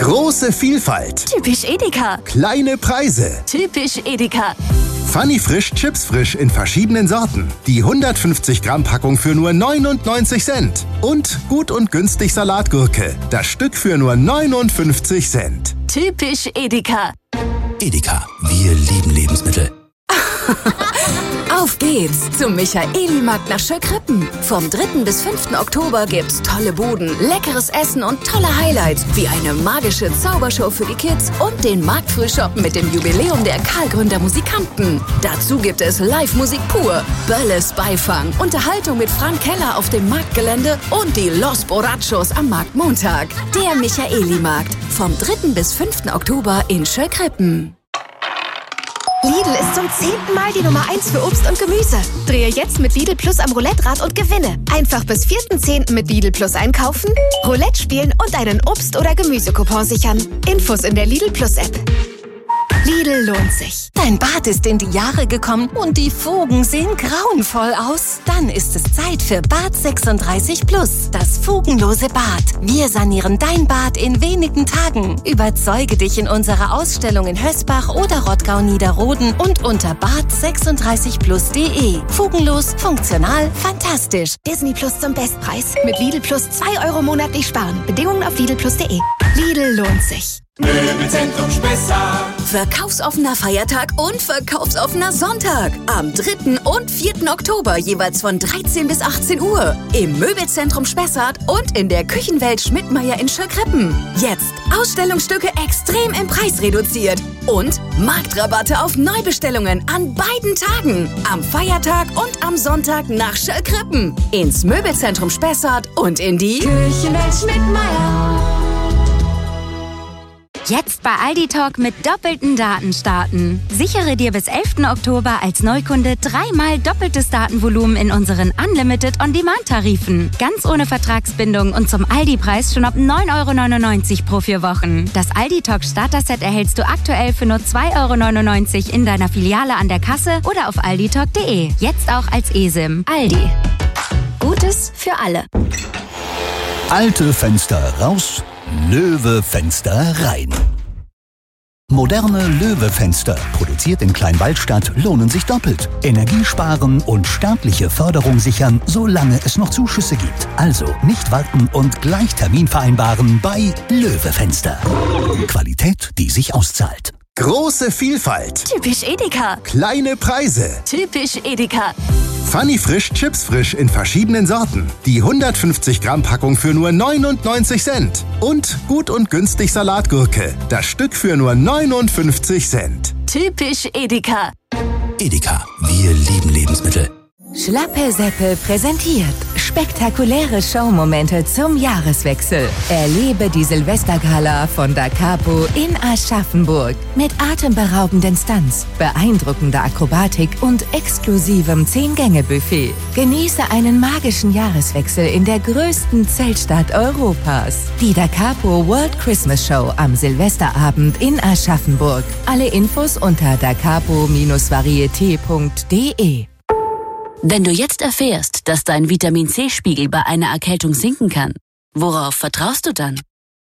Große Vielfalt. Typisch Edeka. Kleine Preise. Typisch Edeka. Funny Frisch Chips Frisch in verschiedenen Sorten. Die 150 Gramm Packung für nur 99 Cent. Und gut und günstig Salatgurke. Das Stück für nur 59 Cent. Typisch Edeka. Edeka, wir lieben Lebensmittel. Auf geht's zum Michaeli-Markt nach Schöckrippen. Vom 3. bis 5. Oktober gibt's tolle Buden, leckeres Essen und tolle Highlights, wie eine magische Zaubershow für die Kids und den Marktfrühshoppen mit dem Jubiläum der Karlgründer Musikanten. Dazu gibt es Live-Musik pur, Bölles Beifang, Unterhaltung mit Frank Keller auf dem Marktgelände und die Los Borrachos am Marktmontag. Der Michaeli-Markt vom 3. bis 5. Oktober in Schöckrippen. Lidl ist zum 10. Mal die Nummer 1 für Obst und Gemüse. Drehe jetzt mit Lidl Plus am Roulette-Rad und gewinne. Einfach bis 4.10. mit Lidl Plus einkaufen, Roulette spielen und einen Obst- oder Gemüsecoupon sichern. Infos in der Lidl Plus App. Lidl lohnt sich. Dein Bad ist in die Jahre gekommen und die Fugen sehen grauenvoll aus. Dann ist es Zeit für Bad 36 Plus, das fugenlose Bad. Wir sanieren dein Bad in wenigen Tagen. Überzeuge dich in unserer Ausstellung in Hösbach oder Rottgau-Niederroden und unter bad36plus.de. Fugenlos, funktional, fantastisch. Disney Plus zum Bestpreis. Mit Lidl Plus 2 € monatlich sparen. Bedingungen auf lidlplus.de. Lidl lohnt sich. Möbelzentrum Spessart. Verkaufsoffener Feiertag und verkaufsoffener Sonntag. Am 3. und 4. Oktober jeweils von 13 bis 18 Uhr. Im Möbelzentrum Spessart und in der Küchenwelt Schmidtmeyer in Schöckrippen. Jetzt Ausstellungsstücke extrem im Preis reduziert. Und Marktrabatte auf Neubestellungen an beiden Tagen. Am Feiertag und am Sonntag nach Schöckrippen. Ins Möbelzentrum Spessart und in die Küchenwelt Schmidtmeyer. Jetzt bei Aldi Talk mit doppelten Daten starten. Sichere dir bis 11. Oktober als Neukunde 3-mal doppeltes Datenvolumen in unseren Unlimited On-Demand-Tarifen. Ganz ohne Vertragsbindung und zum Aldi-Preis schon ab 9,99 € pro 4 Wochen. Das Aldi Talk Starter-Set erhältst du aktuell für nur 2,99 € in deiner Filiale an der Kasse oder auf alditalk.de. Jetzt auch als eSIM. Aldi. Gutes für alle. Alte Fenster raus, Löwe-Fenster rein. Moderne Löwe-Fenster, produziert in Kleinwaldstadt, lohnen sich doppelt. Energie sparen und staatliche Förderung sichern, solange es noch Zuschüsse gibt. Also nicht warten und gleich Termin vereinbaren bei Löwe-Fenster. Qualität, die sich auszahlt. Große Vielfalt. Typisch Edeka. Kleine Preise. Typisch Edeka. Funny Frisch Chips Frisch in verschiedenen Sorten. Die 150 Gramm Packung für nur 99 Cent. Und gut und günstig Salatgurke. Das Stück für nur 59 Cent. Typisch Edeka. Edeka, wir lieben Lebensmittel. Schlappe Seppel präsentiert spektakuläre Showmomente zum Jahreswechsel. Erlebe die Silvestergala von Da Capo in Aschaffenburg mit atemberaubenden Stunts, beeindruckender Akrobatik und exklusivem 10-Gänge-Buffet. Genieße einen magischen Jahreswechsel in der größten Zeltstadt Europas. Die Da Capo World Christmas Show am Silvesterabend in Aschaffenburg. Alle Infos unter dacapo-varieté.de. Wenn du jetzt erfährst, dass dein Vitamin-C-Spiegel bei einer Erkältung sinken kann, worauf vertraust du dann?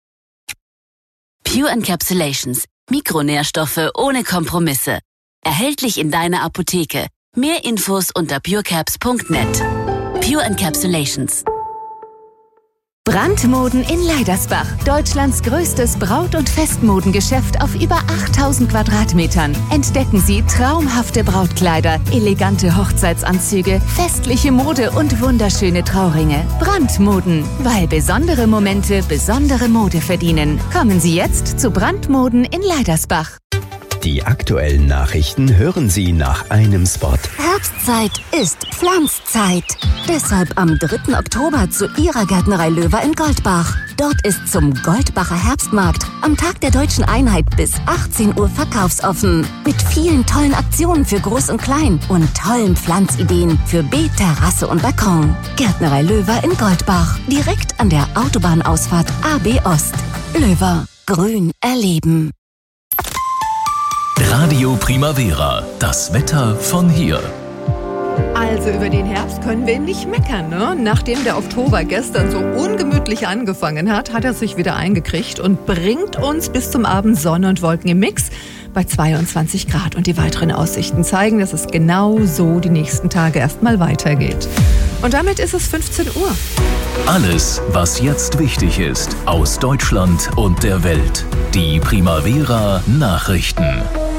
Pure Encapsulations. Mikronährstoffe ohne Kompromisse. Erhältlich in deiner Apotheke. Mehr Infos unter purecaps.net. Pure Encapsulations. Brandmoden in Leidersbach. Deutschlands größtes Braut- und Festmodengeschäft auf über 8000 Quadratmetern. Entdecken Sie traumhafte Brautkleider, elegante Hochzeitsanzüge, festliche Mode und wunderschöne Trauringe. Brandmoden, weil besondere Momente besondere Mode verdienen. Kommen Sie jetzt zu Brandmoden in Leidersbach. Die aktuellen Nachrichten hören Sie nach einem Spot. Herbstzeit ist Pflanzzeit. Deshalb am 3. Oktober zu Ihrer Gärtnerei Löwer in Goldbach. Dort ist zum Goldbacher Herbstmarkt am Tag der Deutschen Einheit bis 18 Uhr verkaufsoffen. Mit vielen tollen Aktionen für Groß und Klein und tollen Pflanzideen für Beet, Terrasse und Balkon. Gärtnerei Löwer in Goldbach. Direkt an der Autobahnausfahrt AB Ost. Löwer. Grün erleben. Radio Primavera. Das Wetter von hier. Also über den Herbst können wir nicht meckern, ne? Nachdem der Oktober gestern so ungemütlich angefangen hat, hat er sich wieder eingekriegt und bringt uns bis zum Abend Sonne und Wolken im Mix bei 22 Grad. Und die weiteren Aussichten zeigen, dass es genau so die nächsten Tage erstmal weitergeht. Und damit ist es 15 Uhr. Alles, was jetzt wichtig ist, aus Deutschland und der Welt. Die Primavera Nachrichten.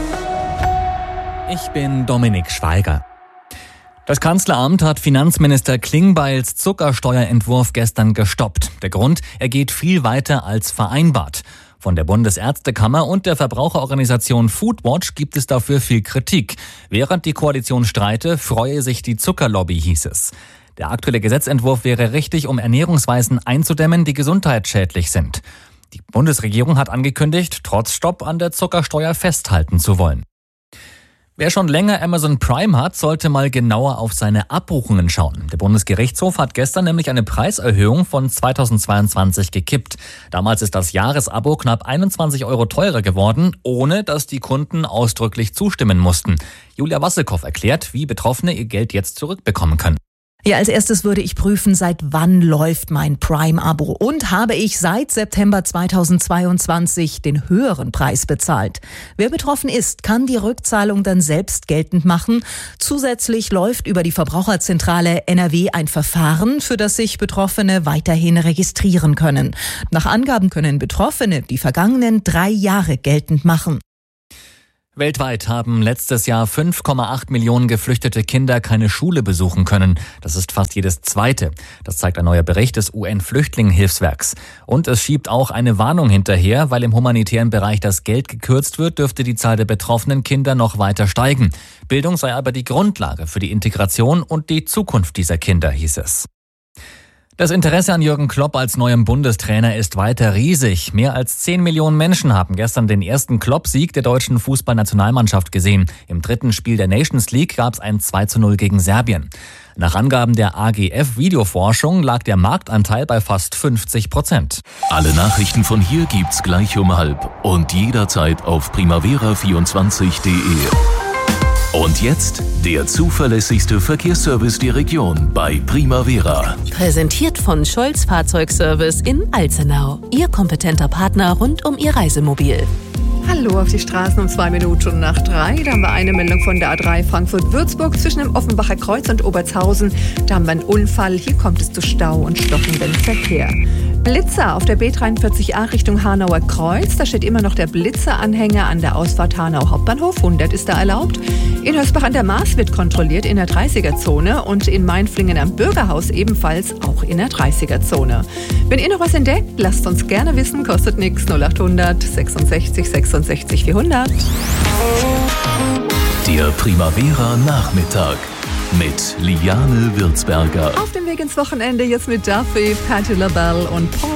Ich bin Dominik Schweiger. Das Kanzleramt hat Finanzminister Klingbeils Zuckersteuerentwurf gestern gestoppt. Der Grund, er geht viel weiter als vereinbart. Von der Bundesärztekammer und der Verbraucherorganisation Foodwatch gibt es dafür viel Kritik. Während die Koalition streite, freue sich die Zuckerlobby, hieß es. Der aktuelle Gesetzentwurf wäre richtig, um Ernährungsweisen einzudämmen, die gesundheitsschädlich sind. Die Bundesregierung hat angekündigt, trotz Stopp an der Zuckersteuer festhalten zu wollen. Wer schon länger Amazon Prime hat, sollte mal genauer auf seine Abbuchungen schauen. Der Bundesgerichtshof hat gestern nämlich eine Preiserhöhung von 2022 gekippt. Damals ist das Jahresabo knapp 21 € teurer geworden, ohne dass die Kunden ausdrücklich zustimmen mussten. Julia Wassekow erklärt, wie Betroffene ihr Geld jetzt zurückbekommen können. Ja, als erstes würde ich prüfen, seit wann läuft mein Prime-Abo und habe ich seit September 2022 den höheren Preis bezahlt. Wer betroffen ist, kann die Rückzahlung dann selbst geltend machen. Zusätzlich läuft über die Verbraucherzentrale NRW ein Verfahren, für das sich Betroffene weiterhin registrieren können. Nach Angaben können Betroffene die vergangenen 3 Jahre geltend machen. Weltweit haben letztes Jahr 5,8 Millionen geflüchtete Kinder keine Schule besuchen können. Das ist fast jedes zweite. Das zeigt ein neuer Bericht des UN-Flüchtlingshilfswerks. Und es schiebt auch eine Warnung hinterher, weil im humanitären Bereich das Geld gekürzt wird, dürfte die Zahl der betroffenen Kinder noch weiter steigen. Bildung sei aber die Grundlage für die Integration und die Zukunft dieser Kinder, hieß es. Das Interesse an Jürgen Klopp als neuem Bundestrainer ist weiter riesig. Mehr als 10 Millionen Menschen haben gestern den ersten Klopp-Sieg der deutschen Fußballnationalmannschaft gesehen. Im 3. Spiel der Nations League gab es ein 2:0 gegen Serbien. Nach Angaben der AGF Videoforschung lag der Marktanteil bei fast 50%. Alle Nachrichten von hier gibt's gleich um 12:30 und jederzeit auf primavera24.de. Und jetzt der zuverlässigste Verkehrsservice der Region bei Primavera. Präsentiert von Scholz Fahrzeugservice in Alzenau. Ihr kompetenter Partner rund um Ihr Reisemobil. Hallo auf die Straßen um 2:03. Da haben wir eine Meldung von der A3 Frankfurt-Würzburg zwischen dem Offenbacher Kreuz und Obertshausen. Da haben wir einen Unfall. Hier kommt es zu Stau und stockendem Verkehr. Blitzer auf der B43a Richtung Hanauer Kreuz. Da steht immer noch der Blitzeranhänger an der Ausfahrt Hanau Hauptbahnhof. 100 ist da erlaubt. In Hösbach an der Maas wird kontrolliert in der 30er-Zone und in Mainflingen am Bürgerhaus ebenfalls auch in der 30er-Zone. Wenn ihr noch was entdeckt, lasst uns gerne wissen. Kostet nichts. 0800 66 66 400. Der Primavera Nachmittag mit Liane Würzberger. Auf dem Weg ins Wochenende jetzt mit Duffy, Patti LaBelle und Paul.